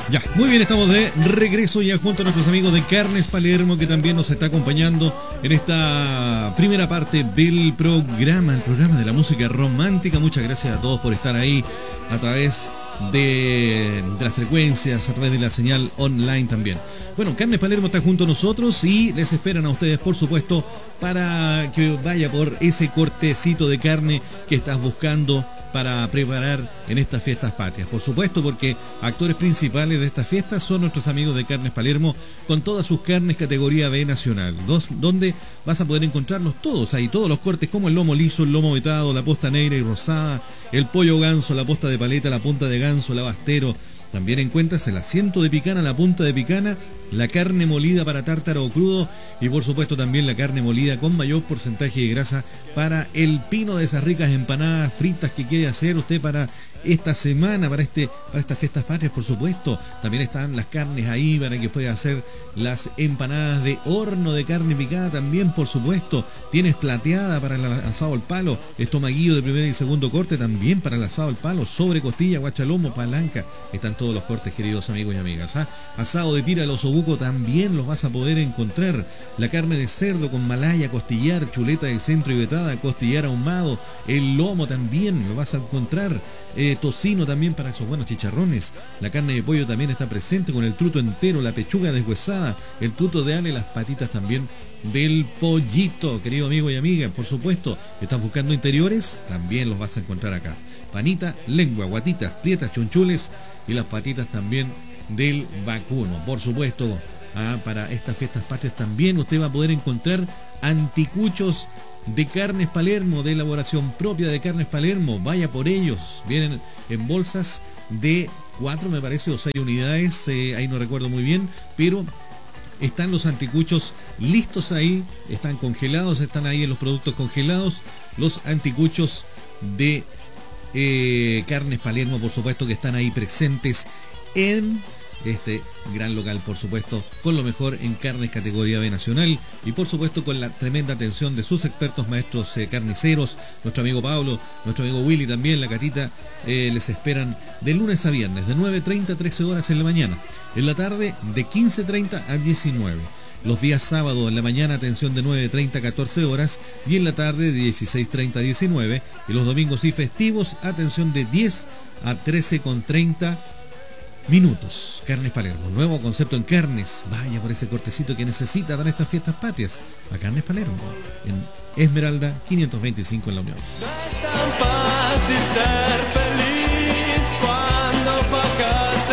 Ya, muy bien, estamos de regreso ya junto a nuestros amigos de Carnes Palermo, que también nos está acompañando en esta primera parte del programa, el programa de la música romántica. Muchas gracias a todos por estar ahí a través de las frecuencias, a través de la señal online también. Bueno, Carnes Palermo está junto a nosotros y les esperan a ustedes, por supuesto, para que vaya por ese cortecito de carne que estás buscando para preparar en estas fiestas patrias. Por supuesto, porque actores principales de estas fiestas son nuestros amigos de Carnes Palermo, con todas sus carnes categoría B nacional, donde vas a poder encontrarlos todos ahí, todos los cortes como el lomo liso, el lomo vetado, la posta negra y rosada, el pollo ganso, la posta de paleta, la punta de ganso, el abastero. También encuentras el asiento de picana, la punta de picana, la carne molida para tártaro o crudo y por supuesto también la carne molida con mayor porcentaje de grasa para el pino de esas ricas empanadas fritas que quiere hacer usted para esta semana, para estas fiestas patrias, por supuesto. También están las carnes ahí para que pueda hacer las empanadas de horno de carne picada también, por supuesto. Tienes plateada para el asado al palo, estomaguillo de primer y segundo corte también para el asado al palo, sobre costilla, guachalomo, palanca. Están todos los cortes, queridos amigos y amigas. Asado de tira al osobuco también los vas a poder encontrar. La carne de cerdo con malaya, costillar, chuleta de centro y vetada, costillar ahumado, el lomo también lo vas a encontrar. Tocino también para esos buenos chicharrones. La carne de pollo también está presente con el truto entero, la pechuga deshuesada, el truto de ale, las patitas también del pollito, querido amigo y amiga. Por supuesto, estás buscando interiores, también los vas a encontrar acá. Panita, lengua, guatitas, prietas, chunchules y las patitas también del vacuno. Por supuesto, para estas fiestas patrias también usted va a poder encontrar anticuchos de Carnes Palermo, de elaboración propia de Carnes Palermo. Vaya por ellos, vienen en bolsas de 4, me parece, o 6 unidades, ahí no recuerdo muy bien, pero están los anticuchos listos ahí, están congelados, están ahí en los productos congelados, los anticuchos de Carnes Palermo, por supuesto, que están ahí presentes en este gran local, por supuesto, con lo mejor en carnes categoría B nacional y por supuesto con la tremenda atención de sus expertos maestros carniceros, nuestro amigo Pablo, nuestro amigo Willy también, la Catita. Les esperan de lunes a viernes de 9:30 a 13 horas en la mañana, en la tarde de 15:30 a 19. Los días sábados en la mañana atención de 9:30 a 14 horas y en la tarde de 16:30 a 19, y los domingos y festivos atención de 10 a 13:30 minutos. Carnes Palermo, nuevo concepto en carnes. Vaya por ese cortecito que necesita para estas fiestas patrias. A Carnes Palermo, en Esmeralda 525 en La Unión. No es tan fácil ser feliz cuando pagaste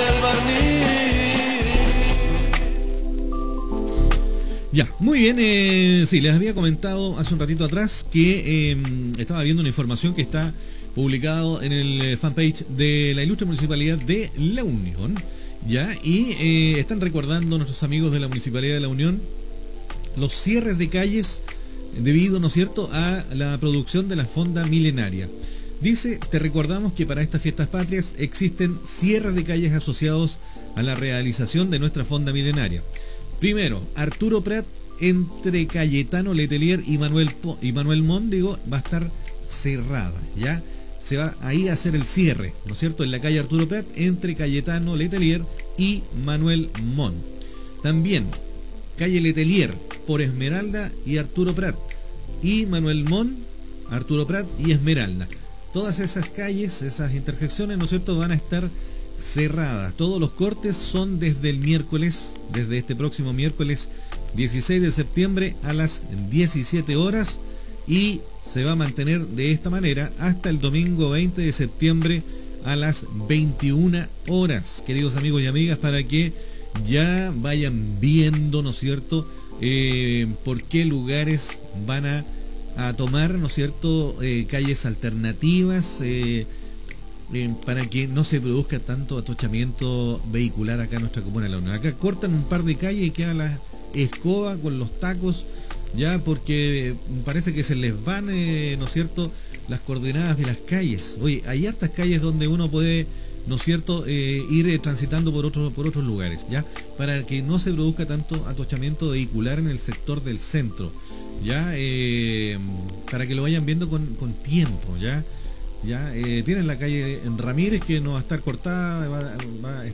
el barniz. Ya, muy bien. Sí, les había comentado hace un ratito atrás que estaba viendo una información que está publicado en el fanpage de la ilustre municipalidad de La Unión, ya, y están recordando nuestros amigos de la municipalidad de La Unión los cierres de calles debido, ¿no es cierto?, a la producción de la fonda milenaria. Dice, te recordamos que para estas fiestas patrias existen cierres de calles asociados a la realización de nuestra fonda milenaria. Primero, Arturo Prat entre Cayetano Letelier y Manuel Mondigo va a estar cerrada, ¿ya? Se va ahí a hacer el cierre, ¿no es cierto?, en la calle Arturo Prat entre Cayetano Letelier y Manuel Montt. También calle Letelier por Esmeralda y Arturo Prat, y Manuel Montt, Arturo Prat y Esmeralda. Todas esas calles, esas intersecciones, ¿no es cierto?, van a estar cerradas. Todos los cortes son desde el miércoles, desde este próximo miércoles 16 de septiembre a las 17 horas, y se va a mantener de esta manera hasta el domingo 20 de septiembre a las 21 horas, queridos amigos y amigas, para que ya vayan viendo, ¿no es cierto?, por qué lugares van a tomar, ¿no es cierto?, calles alternativas, para que no se produzca tanto atochamiento vehicular acá en nuestra comuna de La Unión. Acá cortan un par de calles y queda la escoba con los tacos, ya, porque parece que se les van, ¿no es cierto?, las coordenadas de las calles. Oye, hay hartas calles donde uno puede, ¿no es cierto?, ir transitando por otros lugares, ya, para que no se produzca tanto atochamiento vehicular en el sector del centro, ya, para que lo vayan viendo con tiempo, ya. Tienen la calle en Ramírez, que no va a estar cortada, va a estar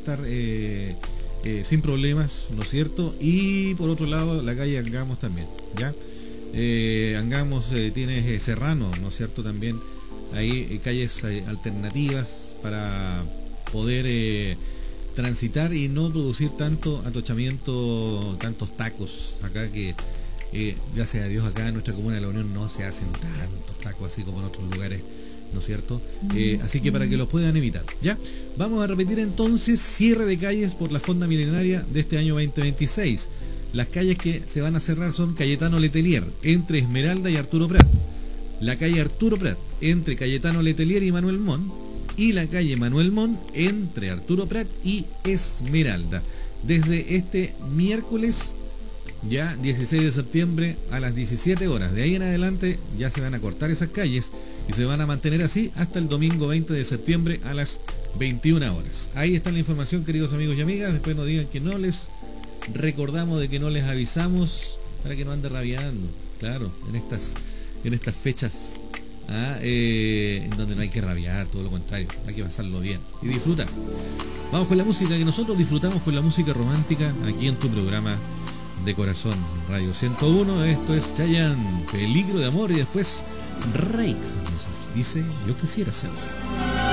estar sin problemas, ¿no es cierto? Y por otro lado, la calle Angamos también, ¿ya? Angamos tiene Serrano, ¿no es cierto? También hay calles alternativas para poder transitar y no producir tanto atochamiento, tantos tacos acá que gracias a Dios acá en nuestra comuna de La Unión no se hacen tantos tacos así como en otros lugares, ¿no es cierto? Así que para que los puedan evitar, ¿ya? Vamos a repetir entonces cierre de calles por la Fonda Milenaria de este año 2026. Las calles que se van a cerrar son Cayetano Letelier, entre Esmeralda y Arturo Prat, la calle Arturo Prat, entre Cayetano Letelier y Manuel Montt, y la calle Manuel Montt, entre Arturo Prat y Esmeralda. Desde este miércoles, ya 16 de septiembre a las 17 horas. De ahí en adelante ya se van a cortar esas calles y se van a mantener así hasta el domingo 20 de septiembre a las 21 horas. Ahí está la información, queridos amigos y amigas. Después no digan que no les recordamos, de que no les avisamos, para que no ande rabiando. Claro, en estas fechas en donde no hay que rabiar, todo lo contrario, hay que pasarlo bien y disfrutar. Vamos con la música que nosotros disfrutamos, con la música romántica aquí en tu programa de corazón, Radio 101. Esto es Chayanne, Peligro de Amor, y después Rake dice Yo Quisiera Ser.